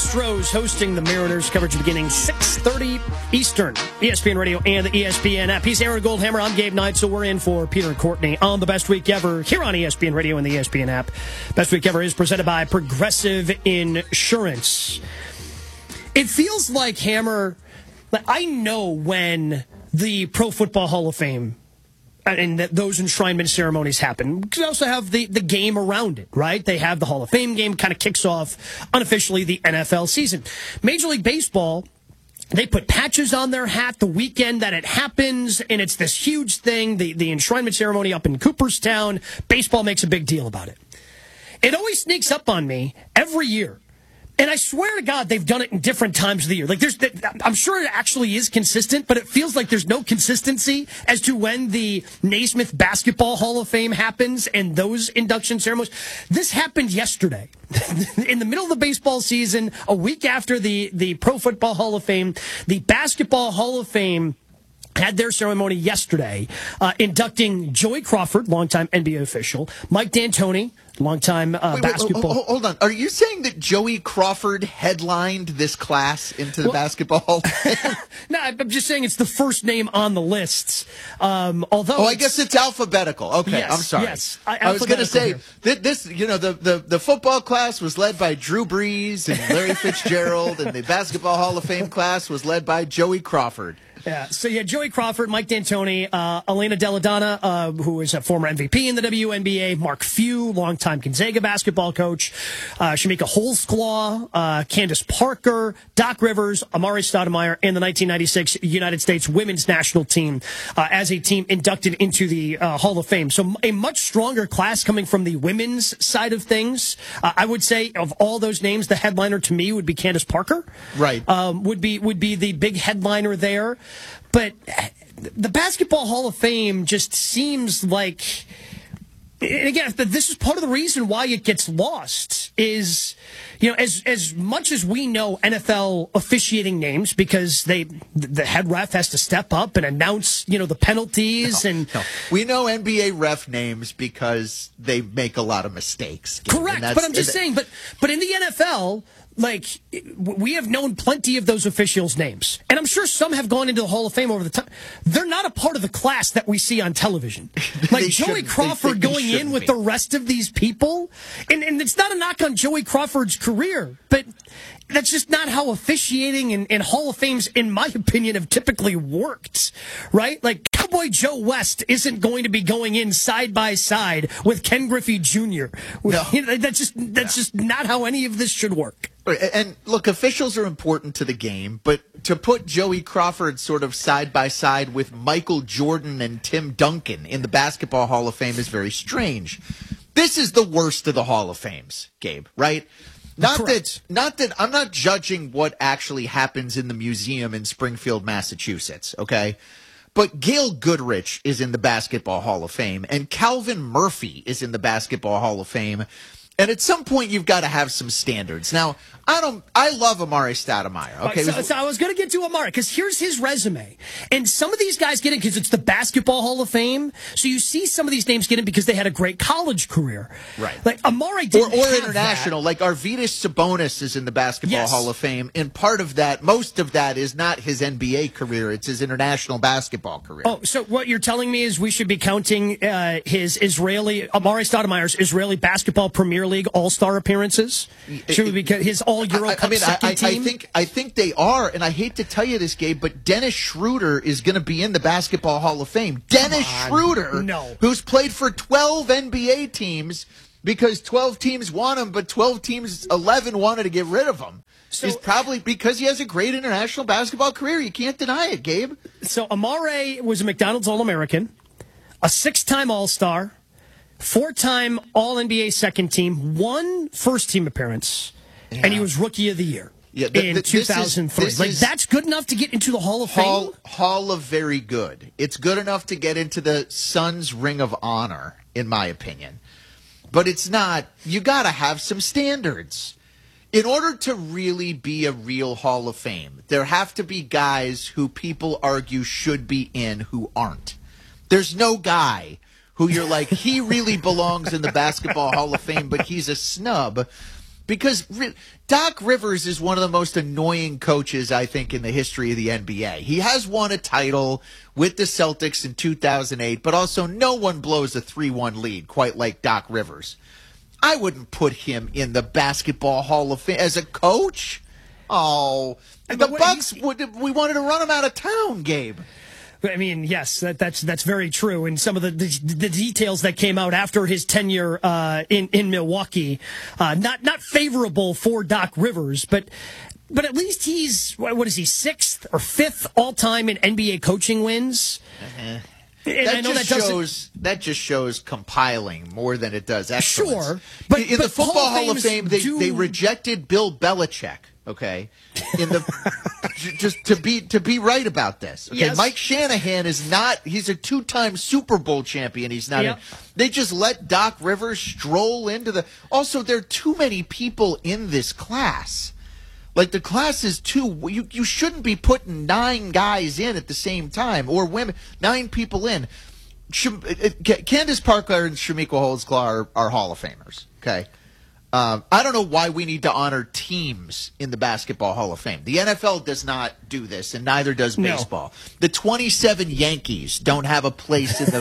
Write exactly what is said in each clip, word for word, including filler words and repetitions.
Astros hosting the Mariners. Coverage beginning six thirty Eastern. E S P N Radio and the E S P N app. He's Aaron Goldhammer. I'm Gabe Knight. So we're in for Peter and Courtney on the Best Week Ever here on E S P N Radio and the E S P N app. Best Week Ever is presented by Progressive Insurance. It feels like, Hammer, like I know when the Pro Football Hall of Fame and that those enshrinement ceremonies happen. Because they also have the, the game around it, right? They have the Hall of Fame game, kind of kicks off unofficially the N F L season. Major League Baseball, they put patches on their hat the weekend that it happens, and it's this huge thing, the, the enshrinement ceremony up in Cooperstown. Baseball makes a big deal about it. It always sneaks up on me every year. And I swear to God, they've done it in different times of the year. Like, there's, I'm sure it actually is consistent, but it feels like there's no consistency as to when the Naismith Basketball Hall of Fame happens and those induction ceremonies. This happened yesterday, in the middle of the baseball season, a week after the the Pro Football Hall of Fame. The Basketball Hall of Fame had their ceremony yesterday, uh, inducting Joey Crawford, longtime N B A official, Mike D'Antoni, longtime uh, wait, wait, basketball. Hold, hold on. Are you saying that Joey Crawford headlined this class into the well, basketball Hall of Fame? No, I'm just saying it's the first name on the lists. Um, although, oh, I guess it's alphabetical. Okay, yes, I'm sorry. Yes, I, I was going to say that this. You know, the, the the football class was led by Drew Brees and Larry Fitzgerald, and the basketball Hall of Fame class was led by Joey Crawford. Yeah, so yeah, Joey Crawford, Mike D'Antoni, uh, Elena Deladonna, uh, who is a former M V P in the W N B A, Mark Few, longtime Gonzaga basketball coach, uh, Shamika Holsclaw, uh, Candace Parker, Doc Rivers, Amari Stoudemire, and the nineteen ninety-six United States women's national team uh, as a team inducted into the uh, Hall of Fame. So a much stronger class coming from the women's side of things. Uh, I would say of all those names, the headliner to me would be Candace Parker. Right. Um, would be would be the big headliner there. But the Basketball Hall of Fame just seems like, and again, this is part of the reason why it gets lost is, you know, as as much as we know N F L officiating names because they the head ref has to step up and announce, you know, the penalties no, and no. We know N B A ref names because they make a lot of mistakes. Correct, but I'm just saying, but but in the N F L, like, we have known plenty of those officials' names. And I'm sure some have gone into the Hall of Fame over the time. They're not a part of the class that we see on television. Like Joey Crawford they, they, going in with be. the rest of these people. And, and it's not a knock on Joey Crawford's career, but that's just not how officiating and, and Hall of Fames, in my opinion, have typically worked, right? Like, Cowboy Joe West isn't going to be going in side by side with Ken Griffey Junior No. You know, that's just that's yeah. just not how any of this should work. And look, officials are important to the game, but to put Joey Crawford sort of side by side with Michael Jordan and Tim Duncan in the Basketball Hall of Fame is very strange. This is the worst of the Hall of Fames, Gabe, right? Not Correct. that, not that I'm not judging what actually happens in the museum in Springfield, Massachusetts, okay? But Gail Goodrich is in the Basketball Hall of Fame, and Calvin Murphy is in the Basketball Hall of Fame. And at some point, you've got to have some standards. Now, I don't. I love Amari Stoudemire. Okay, right, so, so I was going to get to Amari because here's his resume, and some of these guys get in because it's the Basketball Hall of Fame. So you see some of these names get in because they had a great college career, right? Like Amari didn't or, or have international. That. Like Arvydas Sabonis is in the Basketball yes. Hall of Fame, and part of that, most of that, is not his N B A career; it's his international basketball career. Oh, so what you're telling me is we should be counting uh, his Israeli Amari Stoudemire's Israeli Basketball Premier League All-Star appearances? Should we be his All Euro Cup I mean, second I, I, team? I think I think they are, and I hate to tell you this, Gabe, but Dennis Schroeder is going to be in the Basketball Hall of Fame. Dennis Schroeder, no. who's played for twelve N B A teams because twelve teams want him, but twelve teams, eleven wanted to get rid of him. So, is probably because he has a great international basketball career. You can't deny it, Gabe. So Amare was a McDonald's All-American, a six-time All-Star, four-time All N B A second team, one first-team appearance, yeah. and he was Rookie of the Year yeah, th- in th- two thousand three. This is, like, this that's good enough to get into the Hall of Hall, Fame? Hall of Very Good. It's good enough to get into the Suns Ring of Honor, in my opinion. But it's not. You got to have some standards. In order to really be a real Hall of Fame, there have to be guys who people argue should be in who aren't. There's no guy who you're like, he really belongs in the Basketball Hall of Fame, but he's a snub. because Doc Rivers is one of the most annoying coaches, I think, in the history of the N B A. He has won a title with the Celtics in two thousand eight, but also no one blows a three one lead quite like Doc Rivers. I wouldn't put him in the Basketball Hall of Fame as a coach. Oh, the Bucks, would, we wanted to run him out of town, Gabe. I mean, yes, that, that's that's very true. And some of the, the the details that came out after his tenure uh, in in Milwaukee, uh, not not favorable for Doc Rivers, but but at least he's what is he sixth or fifth all time in N B A coaching wins. Uh-huh. And that I know just that shows that just shows compiling more than it does excellence. Sure, but in but the Football Hall, Hall of Fame, they do... they rejected Bill Belichick. Okay, in the just to be to be right about this. Okay, yes. Mike Shanahan is not. He's a two-time Super Bowl champion. He's not. Yep. A, they just let Doc Rivers stroll into the. Also, there are too many people in this class. Like the class is too. You you shouldn't be putting nine guys in at the same time, or women. Nine people in. Candace Parker and Shamika Holdsclaw are, are Hall of Famers. Okay. Um, I don't know why we need to honor teams in the Basketball Hall of Fame. The N F L does not do this, and neither does baseball. No. The twenty-seven Yankees don't have a place in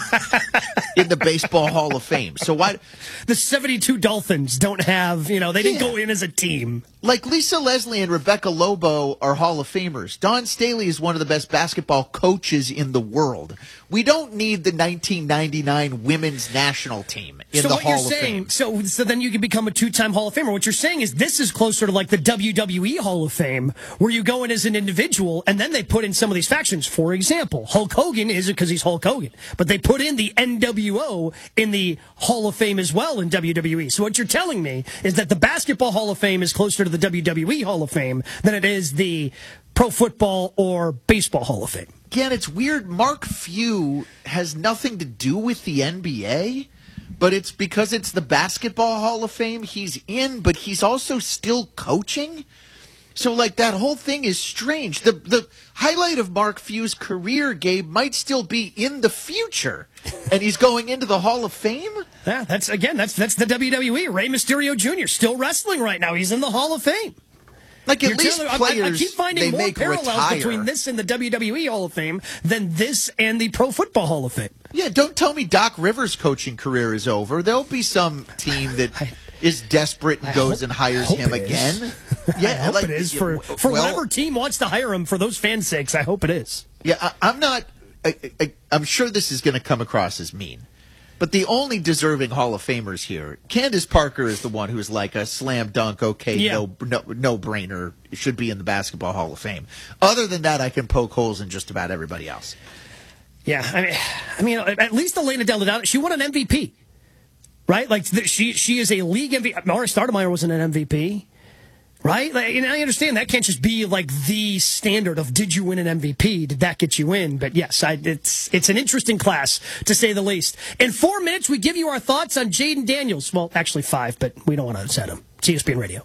the in the Baseball Hall of Fame. So why? The seventy-two Dolphins don't have, you know, they didn't yeah. go in as a team. Like Lisa Leslie and Rebecca Lobo are Hall of Famers. Dawn Staley is one of the best basketball coaches in the world. We don't need the nineteen ninety-nine women's national team in so the what Hall you're of saying, Fame. So, so then you can become a two-time Hall of Famer. What you're saying is this is closer to like the W W E Hall of Fame, where you go in as an individual, and then they put in some of these factions. For example, Hulk Hogan isn't because he's Hulk Hogan, but they put in the N W O in the Hall of Fame as well in W W E. So what you're telling me is that the Basketball Hall of Fame is closer to the W W E Hall of Fame than it is the Pro Football or Baseball Hall of Fame. Again, it's weird. Mark Few has nothing to do with the N B A, but it's because it's the Basketball Hall of Fame he's in, but he's also still coaching. So, like, that whole thing is strange. The the highlight of Mark Few's career, Gabe, might still be in the future, and he's going into the Hall of Fame? Yeah, that's, again, that's that's the W W E. Rey Mysterio Junior still wrestling right now. He's in the Hall of Fame. Like, at You're least telling, players, I, I keep finding they more make parallels retire. between this and the W W E Hall of Fame than this and the Pro Football Hall of Fame. Yeah, don't tell me Doc Rivers' coaching career is over. There'll be some team that I, is desperate and I goes hope, and hires him again. Yeah, I hope like, it is for, for well, whatever team wants to hire him for those fans' sakes. I hope it is. Yeah, I, I'm not. I, I, I'm sure this is going to come across as mean. But the only deserving Hall of Famers here, Candace Parker is the one who's like a slam dunk, okay, yeah. no, no, no brainer, should be in the Basketball Hall of Fame. Other than that, I can poke holes in just about everybody else. Yeah, I mean, I mean, at least Elena Del Dono, she won an M V P, right? Like she, she is a league M V P. Mara Stoudemire wasn't an M V P. Right? Like, and I understand that can't just be like the standard of did you win an M V P? Did that get you in? But yes, I, it's it's an interesting class, to say the least. In four minutes, we give you our thoughts on Jaden Daniels. Well, actually five, but we don't want to upset him. It's E S P N Radio.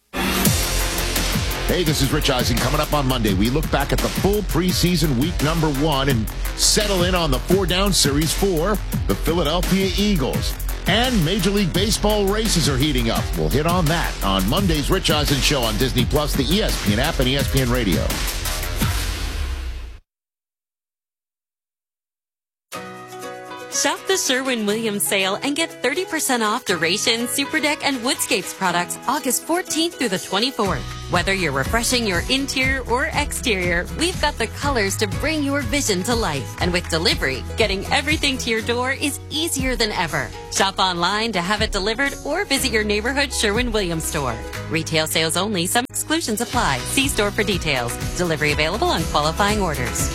Hey, this is Rich Eisen. Coming up on Monday, we look back at the full preseason week number one and settle in on the four-down series for the Philadelphia Eagles. And Major League Baseball races are heating up. We'll hit on that on Monday's Rich Eisen Show on Disney Plus, the E S P N app, and E S P N Radio. Shop the Sherwin-Williams sale and get thirty percent off Duration, Superdeck, and Woodscapes products August fourteenth through the twenty-fourth. Whether you're refreshing your interior or exterior, we've got the colors to bring your vision to life. And with delivery, getting everything to your door is easier than ever. Shop online to have it delivered or visit your neighborhood Sherwin-Williams store. Retail sales only. Some exclusions apply. See store for details. Delivery available on qualifying orders.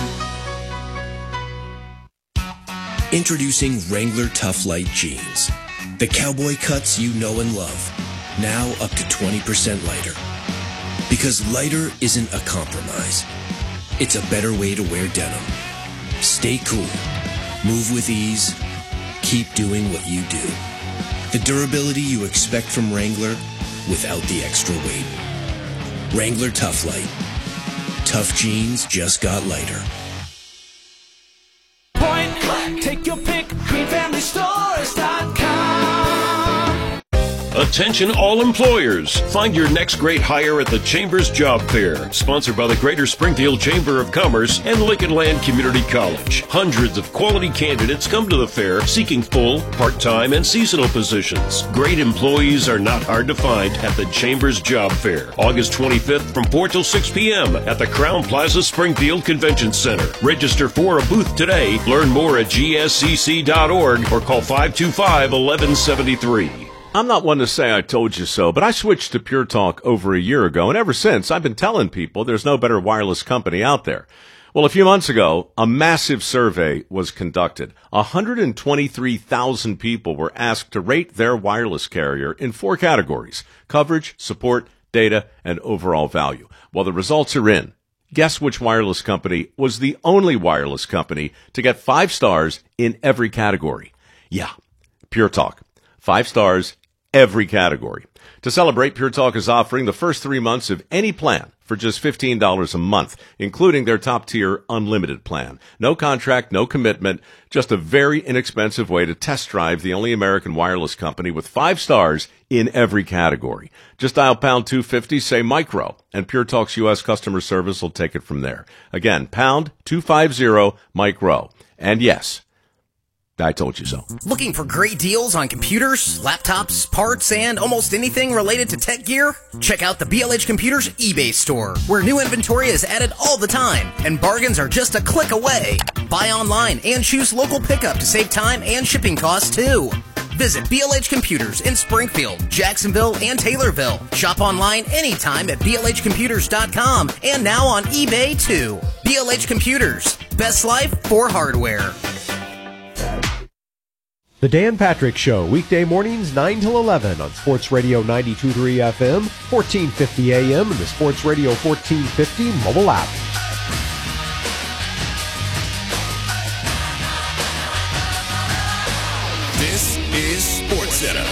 Introducing Wrangler Tough Light Jeans. The cowboy cuts you know and love. Now up to twenty percent lighter. Because lighter isn't a compromise. It's a better way to wear denim. Stay cool. Move with ease. Keep doing what you do. The durability you expect from Wrangler without the extra weight. Wrangler Tough Light. Tough jeans just got lighter. Take your pick, green family stores dot com. A Attention all employers. Find your next great hire at the Chambers Job Fair, sponsored by the Greater Springfield Chamber of Commerce and Lincoln Land Community College. Hundreds of quality candidates come to the fair seeking full, part-time, and seasonal positions. Great employees are not hard to find at the Chambers Job Fair, August twenty-fifth from four till six p.m. at the Crown Plaza Springfield Convention Center. Register for a booth today. Learn more at G S C C dot org or call five two five, one one seven three. I'm not one to say I told you so, but I switched to Pure Talk over a year ago, and ever since I've been telling people there's no better wireless company out there. Well, a few months ago, a massive survey was conducted. one hundred twenty-three thousand people were asked to rate their wireless carrier in four categories: coverage, support, data, and overall value. Well, the results are in. Guess which wireless company was the only wireless company to get five stars in every category? Yeah, Pure Talk. Five stars, every category. To celebrate, Pure Talk is offering the first three months of any plan for just fifteen dollars a month, including their top-tier unlimited plan. No contract, no commitment, just a very inexpensive way to test drive the only American wireless company with five stars in every category. Just dial pound two fifty, say micro, and Pure Talk's U S customer service will take it from there. Again, pound two fifty, micro. And yes, I told you so. Looking for great deals on computers, laptops, parts, and almost anything related to tech gear? Check out the B L H Computers eBay store, where new inventory is added all the time, and bargains are just a click away. Buy online and choose local pickup to save time and shipping costs, too. Visit B L H Computers in Springfield, Jacksonville, and Taylorville. Shop online anytime at B L H computers dot com and now on eBay, too. B L H Computers. Best life for hardware. The Dan Patrick Show, weekday mornings nine till eleven on Sports Radio ninety-two point three F M, fourteen fifty A M, and the Sports Radio fourteen fifty mobile app. This is SportsCenter.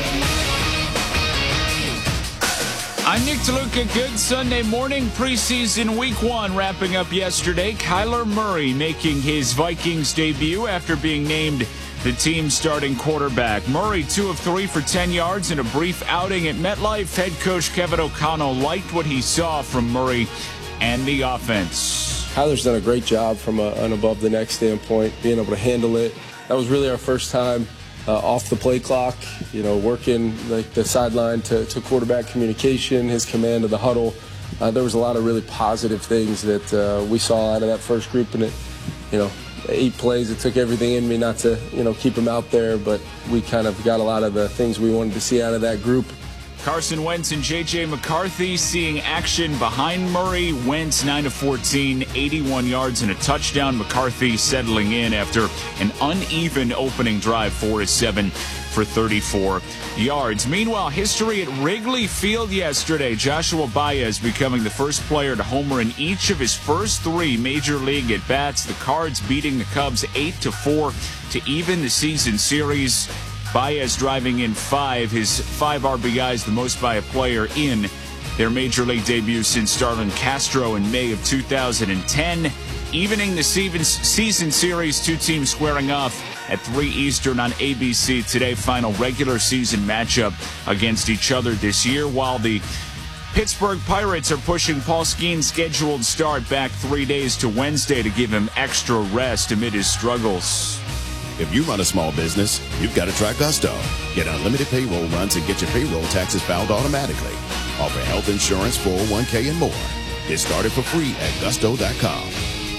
I'm Nick DeLuca. Good Sunday morning. Preseason week one wrapping up yesterday. Kyler Murray making his Vikings debut after being named the team's starting quarterback. Murray, two of three for ten yards in a brief outing at MetLife. Head coach Kevin O'Connell liked what he saw from Murray and the offense. Kyler's done a great job from a, an above-the-neck standpoint, being able to handle it. That was really our first time uh, off the play clock, you know, working like the sideline to, to quarterback communication, his command of the huddle. Uh, there was a lot of really positive things that uh, we saw out of that first group, and it, you know, eight plays. It took everything in me not to, you know, keep him out there, but we kind of got a lot of the things we wanted to see out of that group. Carson Wentz and J J McCarthy seeing action behind Murray. Wentz nine of fourteen, eighty-one yards and a touchdown. McCarthy settling in after an uneven opening drive, four of seven for thirty-four yards. Meanwhile, history at Wrigley Field yesterday. Joshua Baez becoming the first player to homer in each of his first three major league at-bats. The Cards beating the Cubs eight to four to even the season series. Baez driving in five, his five R B Is, the most by a player in their major league debut since Starlin Castro in May of two thousand ten. Evening the season series, two teams squaring off at three Eastern on A B C today. Final regular season matchup against each other this year, while the Pittsburgh Pirates are pushing Paul Skeens' scheduled start back three days to Wednesday to give him extra rest amid his struggles. If you run a small business, you've got to try Gusto. Get unlimited payroll runs and get your payroll taxes filed automatically. Offer health insurance, four oh one k, and more. Get started for free at gusto dot com.